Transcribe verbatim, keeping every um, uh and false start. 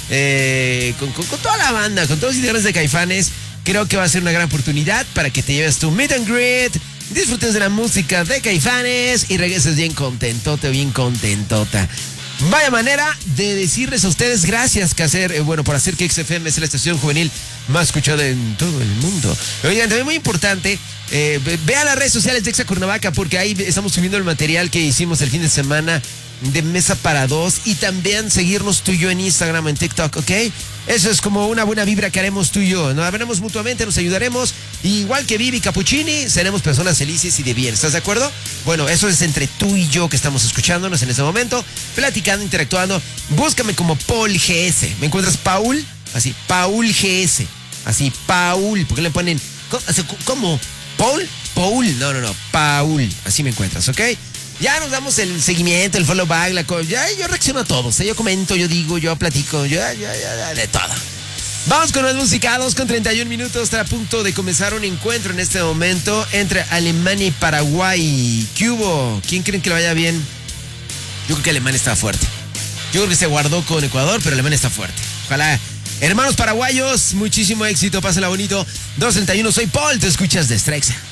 eh, con, con, con toda la banda, con todos los integrantes de Caifanes. Creo que va a ser una gran oportunidad para que te lleves tu meet and greet, disfrutes de la música de Caifanes y regreses bien contentote, bien contentota. Vaya manera de decirles a ustedes gracias que hacer, eh, bueno, por hacer que X F M sea la estación juvenil más escuchada en todo el mundo. Oigan, también muy importante, eh, vean las redes sociales de Exa Cuernavaca porque ahí estamos subiendo el material que hicimos el fin de semana de Mesa para Dos y también seguirnos tú y yo en Instagram, en TikTok, ¿ok? Eso es como una buena vibra que haremos tú y yo. Nos veremos mutuamente, nos ayudaremos. Igual que Vivi Cappuccini, seremos personas felices y de bien. ¿Estás de acuerdo? Bueno, eso es entre tú y yo que estamos escuchándonos en este momento, platicando, interactuando. Búscame como Paul G S. ¿Me encuentras Paul? Así, Paul G S. Así, Paul. ¿Por qué le ponen? ¿Cómo? ¿Paul? Paul. No, no, no. Paul. Así me encuentras, ¿ok? Ya nos damos el seguimiento, el follow back, la co- ya yo reacciono a todos, ¿eh? Yo comento, yo digo, yo platico, yo, ya, ya, ya, de todo. Vamos con los musicados, con treinta y un minutos, está a punto de comenzar un encuentro en este momento entre Alemania y Paraguay. ¿Qué hubo? ¿Quién creen que le vaya bien? Yo creo que Alemania está fuerte. Yo creo que se guardó con Ecuador, pero Alemania está fuerte. Ojalá. Hermanos paraguayos, muchísimo éxito, pásala bonito. dos treinta y uno, soy Paul, te escuchas de Exa.